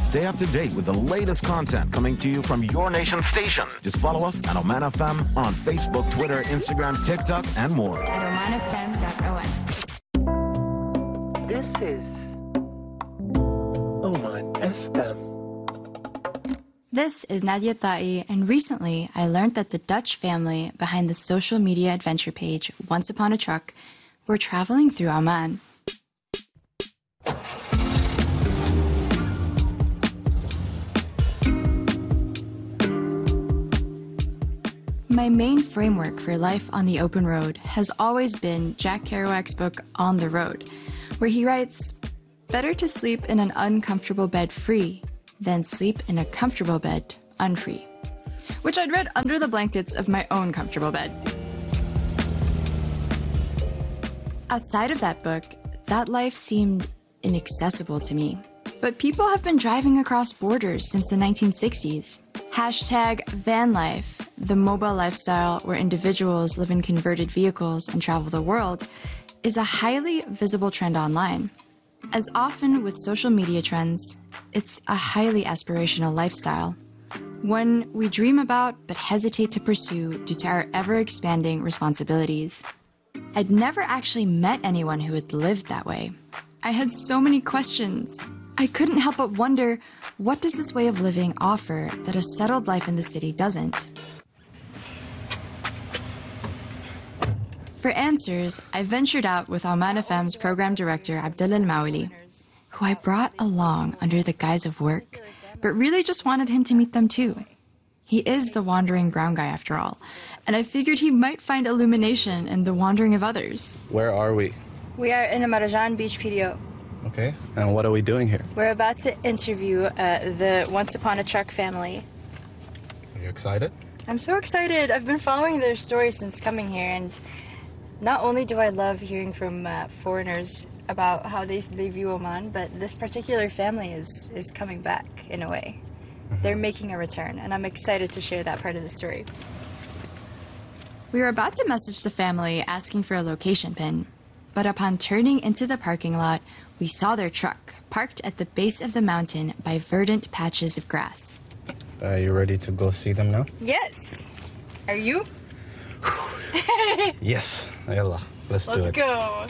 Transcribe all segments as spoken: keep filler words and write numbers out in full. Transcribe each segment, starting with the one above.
Stay up to date with the latest content coming to you from your nation station. Just follow us at Oman F M on Facebook, Twitter, Instagram, TikTok, and more. At oman f m dot o n. This is Oman F M. This is Nadia Ta'i, and recently I learned that the Dutch family behind the social media adventure page Once Upon a Truck were traveling through Oman. My main framework for life on the open road has always been Jack Kerouac's book On the Road, where he writes, "Better to sleep in an uncomfortable bed free than sleep in a comfortable bed unfree," which I'd read under the blankets of my own comfortable bed. Outside of that book, that life seemed inaccessible to me. But people have been driving across borders since the nineteen sixties. Hashtag van life, the mobile lifestyle where individuals live in converted vehicles and travel the world, is a highly visible trend online. As often with social media trends, it's a highly aspirational lifestyle, one we dream about but hesitate to pursue due to our ever-expanding responsibilities. I'd never actually met anyone who had lived that way. I had so many questions. I couldn't help but wonder, what does this way of living offer that a settled life in the city doesn't? For answers, I ventured out with Oman F M's program director, Abdullah Al-Mawali, who I brought along under the guise of work, but really just wanted him to meet them too. He is the wandering brown guy after all, and I figured he might find illumination in the wandering of others. Where are we? We are in a Marajan Beach P D O. Okay, and what are we doing here? We're about to interview uh, the Once Upon a Truck family. Are you excited? I'm so excited. I've been following their story since coming here, and not only do I love hearing from uh, foreigners about how they, they view Oman, but this particular family is, is coming back in a way. Mm-hmm. They're making a return, and I'm excited to share that part of the story. We were about to message the family asking for a location pin, but upon turning into the parking lot, we saw their truck parked at the base of the mountain by verdant patches of grass. Are you ready to go see them now? Yes. Are you? Yes. Yalla, let's, let's do it. Let's go.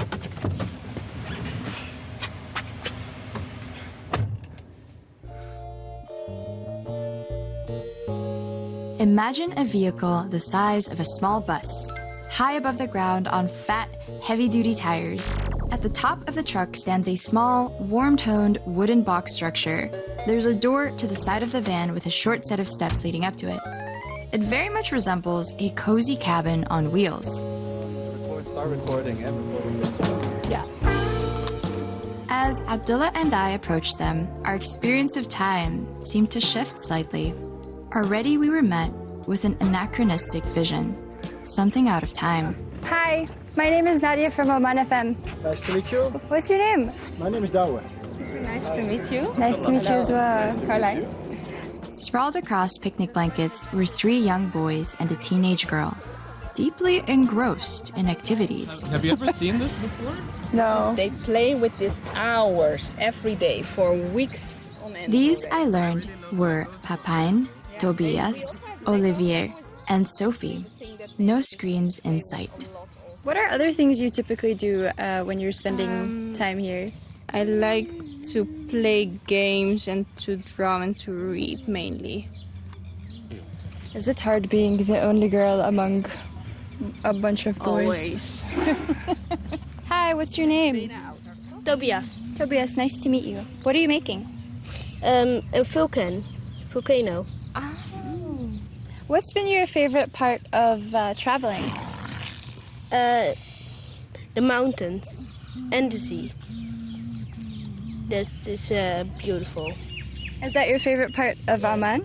Imagine a vehicle the size of a small bus, high above the ground on fat, heavy-duty tires. At the top of the truck stands a small, warm-toned wooden box structure. There's a door to the side of the van with a short set of steps leading up to it. It very much resembles a cozy cabin on wheels. Start recording, yeah, before we get to Yeah. As Abdullah and I approached them, our experience of time seemed to shift slightly. Already we were met with an anachronistic vision, something out of time. Hi, my name is Nadia from Oman F M. Nice to meet you. What's your name? My name is Dawa. Nice to meet you. Nice to meet you as well. Caroline. Sprawled across picnic blankets were three young boys and a teenage girl, deeply engrossed in activities. Have you ever seen this before? No. They play with this hours every day for weeks on end. These, I learned, were Papine, Tobias, Olivier, and Sophie. No screens in sight. What are other things you typically do uh, when you're spending um, time here? I like to play games and to draw and to read mainly. Is it hard being the only girl among a bunch of boys? Always. Hi, what's your name? Tobias. Tobias, nice to meet you. What are you making? Um, a vulcan. Volcano. Oh. What's been your favorite part of uh, traveling? Uh, the mountains and the sea. That is uh, beautiful. Is that your favorite part of Oman?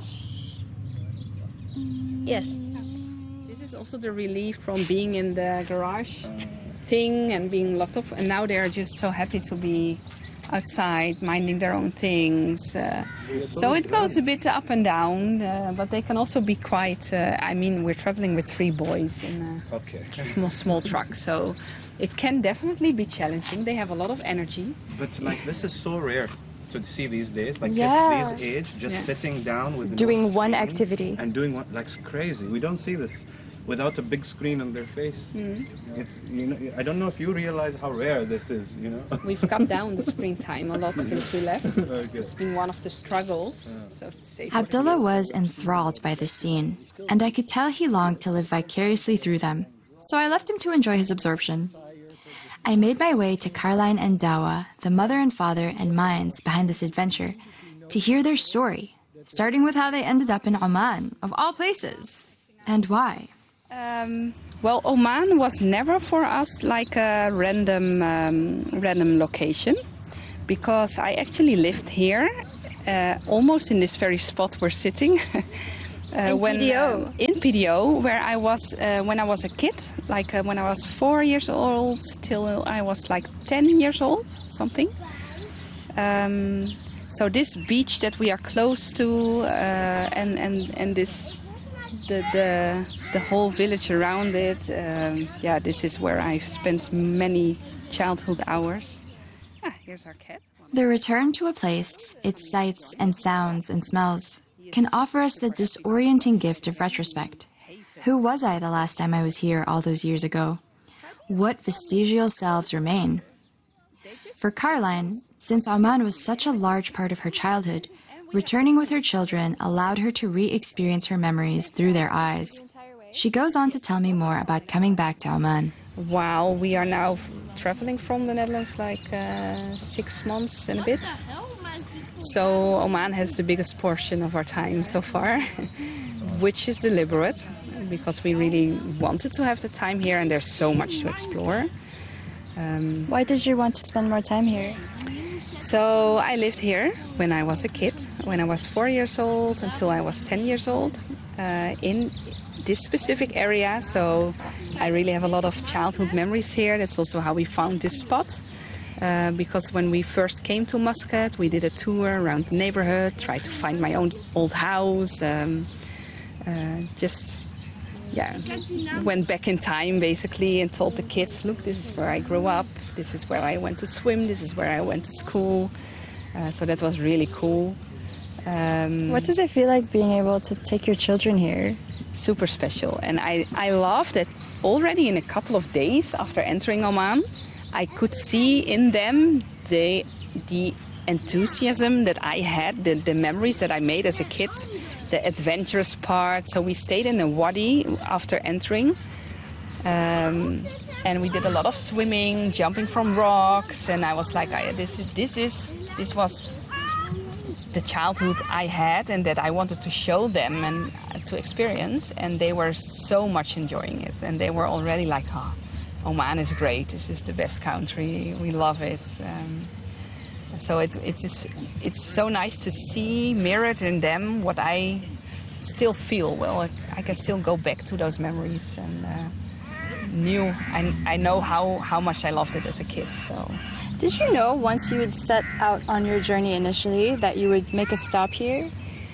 Yes. This is also the relief from being in the garage thing and being locked up. And now they're just so happy to be outside, minding their own things. Uh, so it goes a bit up and down, uh, but they can also be quite... Uh, I mean, we're traveling with three boys in a Okay. small, small truck, so it can definitely be challenging. They have a lot of energy. But like, this is so rare to see these days, like Yeah. kids this age, just Yeah. sitting down with Doing no one screen activity. and doing one, like crazy. We don't see this without a big screen on their face. Mm. It's, you know, I don't know if you realize how rare this is. You know, We've cut down the screen time a lot since we left. Okay. It's been one of the struggles. So to say. for Abdullah years. was enthralled by this scene, and I could tell he longed to live vicariously through them. So I left him to enjoy his absorption. I made my way to Caroline and Dawa, the mother and father and minds behind this adventure, to hear their story, starting with how they ended up in Oman, of all places, and why. Um, well, Oman was never for us like a random, um, random location, because I actually lived here, uh, almost in this very spot we're sitting. Uh, In when, P D O. um, in P D O, where I was uh, when I was a kid, like uh, when I was four years old till I was like ten years old, something. Um, so this beach that we are close to, uh, and and and this, the the the whole village around it. Um, yeah, this is where I've spent many childhood hours. Ah, here's our cat. The return to a place, its sights and sounds and smells, can offer us the disorienting gift of retrospect. Who was I the last time I was here all those years ago? What vestigial selves remain? For Caroline, since Oman was such a large part of her childhood, returning with her children allowed her to re-experience her memories through their eyes. She goes on to tell me more about coming back to Oman. Wow, we are now f- traveling from the Netherlands like uh, six months and a bit. So Oman has the biggest portion of our time so far, which is deliberate, because we really wanted to have the time here and there's so much to explore. Um, Why did you want to spend more time here? so I lived here when I was a kid, when I was four years old until I was ten years old, uh, in this specific area. So I really have a lot of childhood memories here. That's also how we found this spot. Uh, because when we first came to Muscat, we did a tour around the neighborhood, tried to find my own old house, um, uh, just, yeah, went back in time basically and told the kids, look, this is where I grew up, this is where I went to swim, this is where I went to school. Uh, so that was really cool. Um, What does it feel like being able to take your children here? super special. And I, I love that already in a couple of days after entering Oman, I could see in them the the enthusiasm that I had, the, the memories that I made as a kid, the adventurous part. So we stayed in a wadi after entering, um, and we did a lot of swimming, jumping from rocks, and I was like, I, this, this is this was the childhood I had and that I wanted to show them and to experience, and they were so much enjoying it, and they were already like, oh, Oman is great, this is the best country, we love it. Um, so it, it's just, it's so nice to see mirrored in them what I still feel. Well, I can still go back to those memories and uh, knew, I, I know how, how much I loved it as a kid. So. Did you know once you would set out on your journey initially that you would make a stop here?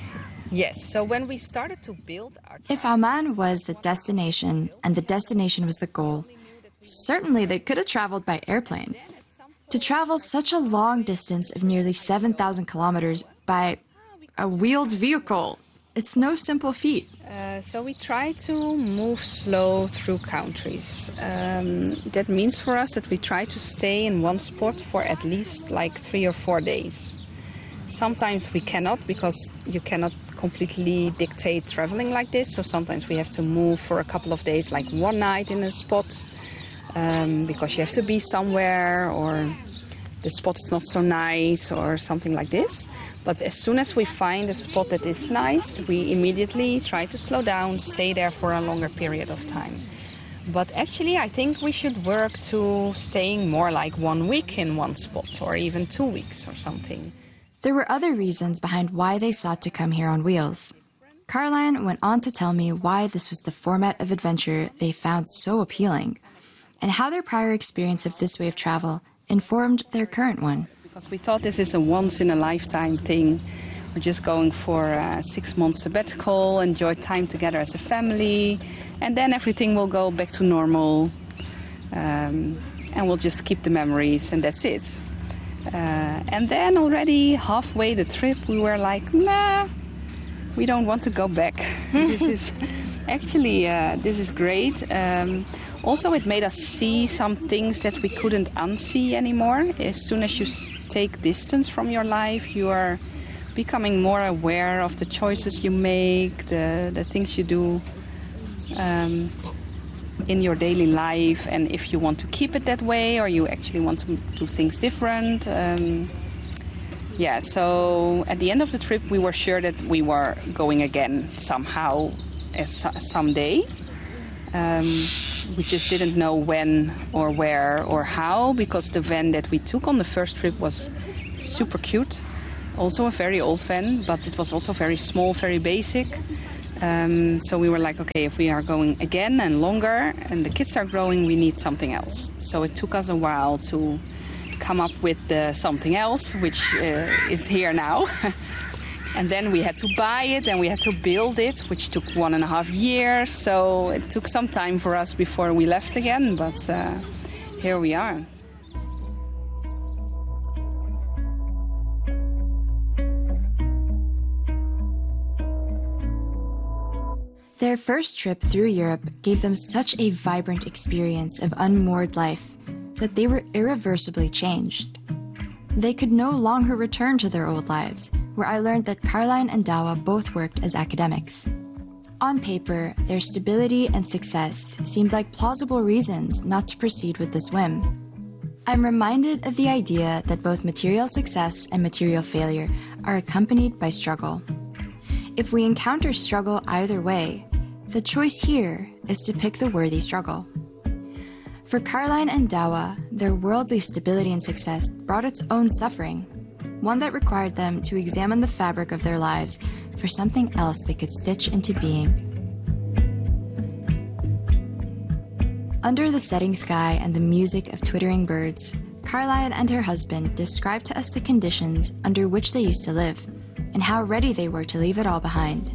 Yes, so when we started to build our... If Oman was the destination and the destination was the goal, certainly they could have traveled by airplane. To travel such a long distance of nearly seven thousand kilometers by a wheeled vehicle, it's no simple feat. Uh, so we try to move slow through countries. Um, that means for us that we try to stay in one spot for at least like three or four days. Sometimes we cannot, because you cannot completely dictate traveling like this. So sometimes we have to move for a couple of days, like one night in a spot, um, because you have to be somewhere, or the spot is not so nice or something like this. But as soon as we find a spot that is nice, we immediately try to slow down, stay there for a longer period of time. But actually, I think we should work to staying more like one week in one spot, or even two weeks or something. There were other reasons behind why they sought to come here on wheels. Caroline went on to tell me why this was the format of adventure they found so appealing, and how their prior experience of this way of travel informed their current one. Because we thought this is a once-in-a-lifetime thing. We're just going for a six-month sabbatical, enjoy time together as a family, and then everything will go back to normal, um, and we'll just keep the memories, and that's it. Uh, and then already halfway the trip, we were like, nah, we don't want to go back. This is actually, uh, this is great. Um, also, it made us see some things that we couldn't unsee anymore. As soon as you s- take distance from your life, you are becoming more aware of the choices you make, the, the things you do um, in your daily life, and if you want to keep it that way or you actually want to do things different. Um, yeah, so at the end of the trip, we were sure that we were going again somehow, someday. Um, we just didn't know when or where or how, because the van that we took on the first trip was super cute. Also a very old van, but it was also very small, very basic. Um, so we were like, okay, if we are going again and longer and the kids are growing, we need something else. So it took us a while to come up with the something else, which uh, is here now. And then we had to buy it and we had to build it, which took one and a half years. So it took some time for us before we left again, but uh, here we are. Their first trip through Europe gave them such a vibrant experience of unmoored life that they were irreversibly changed. They could no longer return to their old lives, where I learned that Caroline and Douwe both worked as academics. On paper, their stability and success seemed like plausible reasons not to proceed with this whim. I'm reminded of the idea that both material success and material failure are accompanied by struggle. If we encounter struggle either way, the choice here is to pick the worthy struggle. For Caroline and Douwe, their worldly stability and success brought its own suffering, one that required them to examine the fabric of their lives for something else they could stitch into being. Under the setting sky and the music of twittering birds, Caroline and her husband described to us the conditions under which they used to live, and how ready they were to leave it all behind.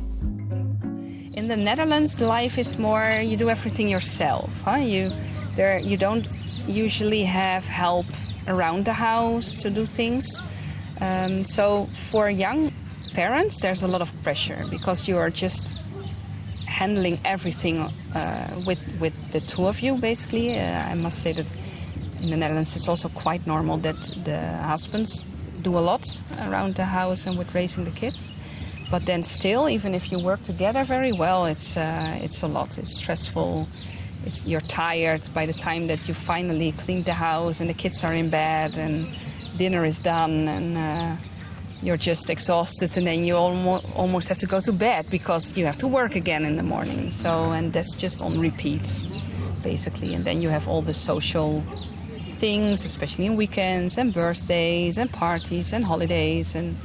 In the Netherlands, life is more, you do everything yourself. Huh? You, there, you don't usually have help around the house to do things. Um, so for young parents, there's a lot of pressure because you are just handling everything uh, with, with the two of you, basically. Uh, I must say that in the Netherlands, it's also quite normal that the husbands do a lot around the house and with raising the kids. But then still, even if you work together very well, it's uh, it's a lot. It's stressful. It's, you're tired by the time that you finally clean the house and the kids are in bed and dinner is done, and uh, you're just exhausted, and then you almo- almost have to go to bed because you have to work again in the morning. So, and that's just on repeat, basically. And then you have all the social things, especially in weekends and birthdays and parties and holidays, and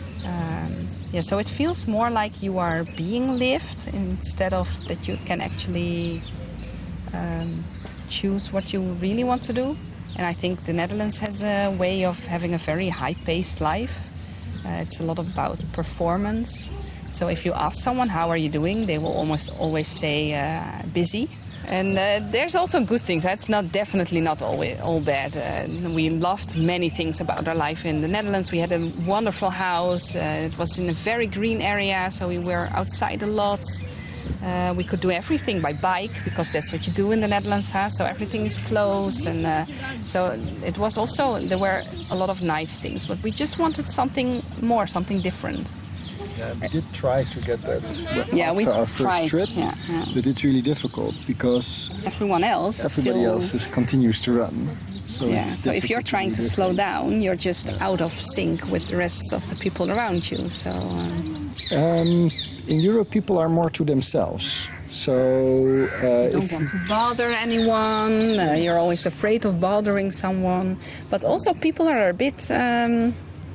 um, yeah, so it feels more like you are being lived instead of that you can actually um, choose what you really want to do. And I think the Netherlands has a way of having a very high-paced life. Uh, it's a lot about performance. So if you ask someone, how are you doing, they will almost always say uh, busy. And uh, there's also good things. That's not definitely not all, all bad. Uh, we loved many things about our life in the Netherlands. We had a wonderful house. Uh, it was in a very green area, so we were outside a lot. Uh, we could do everything by bike because that's what you do in the Netherlands. Huh? So everything is close, and uh, so it was also, there were a lot of nice things. But we just wanted something more, something different. Yeah, we did try to get that yeah, after we our first tried. trip, yeah, yeah. but it's really difficult because everyone else everybody still... else is, continues to run. So, yeah. it's so if you're trying to, to slow down, you're just yeah. out of sync with the rest of the people around you. So um... Um, in Europe, people are more to themselves. So uh, you don't if want to bother anyone. Uh, you're always afraid of bothering someone. But also, people are a bit. Um,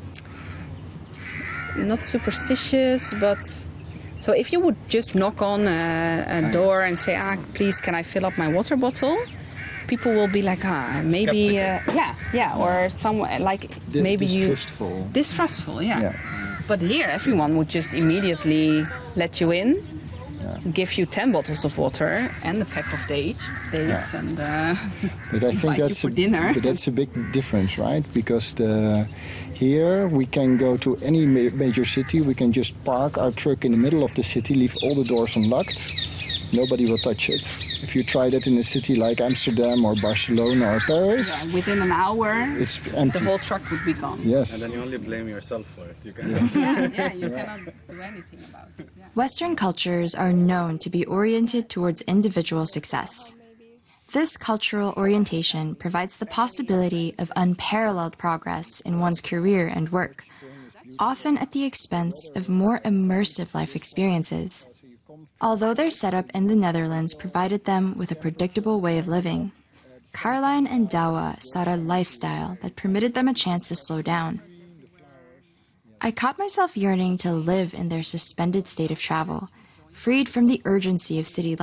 not superstitious, but so if you would just knock on a, a door and say, ah, please, can I fill up my water bottle? People will be like, ah, maybe, uh, yeah, yeah, or someone like D- maybe distrustful. you distrustful, yeah. yeah. But here, everyone would just immediately let you in, give you ten bottles of water and a pack of date, dates, Yeah. and uh, But I think invite you that's for a, dinner. but that's a big difference, right? Because the, here we can go to any ma- major city, we can just park our truck in the middle of the city, leave all the doors unlocked, nobody will touch it. If you try that in a city like Amsterdam or Barcelona or Paris, Yeah, within an hour, it's empty. the whole truck would be gone. Yes. And then you only blame yourself for it. You can. Yeah, yeah, you cannot do anything about it. Yeah. Western cultures are known to be oriented towards individual success. This cultural orientation provides the possibility of unparalleled progress in one's career and work, often at the expense of more immersive life experiences. Although their setup in the Netherlands provided them with a predictable way of living, Caroline and Douwe sought a lifestyle that permitted them a chance to slow down. I caught myself yearning to live in their suspended state of travel, freed from the urgency of city life.